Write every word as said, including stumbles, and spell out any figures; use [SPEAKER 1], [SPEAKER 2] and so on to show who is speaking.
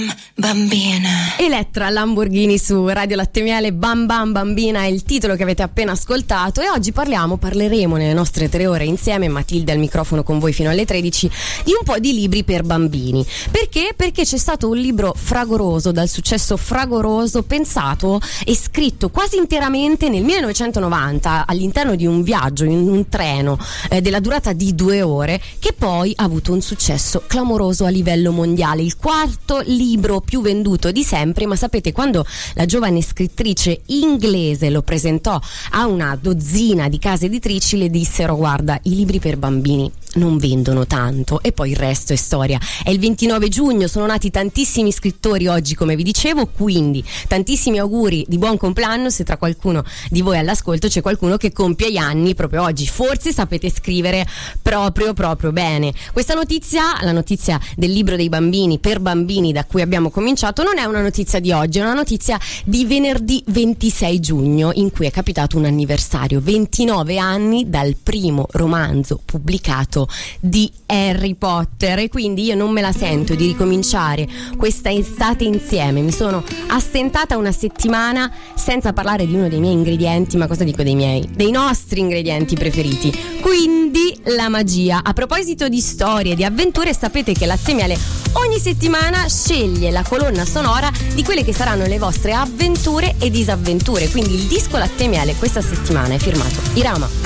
[SPEAKER 1] bam bambina.
[SPEAKER 2] Elettra Lamborghini su Radio Latte Miele, Bam Bam Bambina è il titolo che avete appena ascoltato, e oggi parliamo, parleremo nelle nostre tre ore insieme, Matilde al microfono con voi fino alle tredici, di un po' di libri per bambini. Perché? Perché c'è stato un libro fragoroso, dal successo fragoroso, pensato e scritto quasi interamente nel millenovecentonovanta all'interno di un viaggio in un treno eh, della durata di due ore, che poi ha avuto un successo clamoroso a livello mondiale, il quarto libro più venduto di sempre. Ma sapete, quando la giovane scrittrice inglese lo presentò a una dozzina di case editrici, le dissero: guarda, i libri per bambini non vendono tanto, e poi il resto è storia. È il ventinove giugno, sono nati tantissimi scrittori oggi, come vi dicevo, quindi tantissimi auguri di buon compleanno se tra qualcuno di voi all'ascolto c'è qualcuno che compie gli anni proprio oggi. Forse sapete scrivere proprio proprio bene. Questa notizia, la notizia del libro dei bambini per bambini da cui abbiamo cominciato, non è una notizia di oggi, è una notizia di venerdì ventisei giugno, in cui è capitato un anniversario, ventinove anni dal primo romanzo pubblicato di Harry Potter, e quindi io non me la sento di ricominciare questa estate insieme. Mi sono assentata una settimana senza parlare di uno dei miei ingredienti, ma cosa dico dei miei, dei nostri ingredienti preferiti, quindi la magia. A proposito di storie, di avventure, sapete che Latte Miele ogni settimana sceglie la colonna sonora di quelle che saranno le vostre avventure e disavventure, quindi il disco Latte Miele questa settimana è firmato Irama.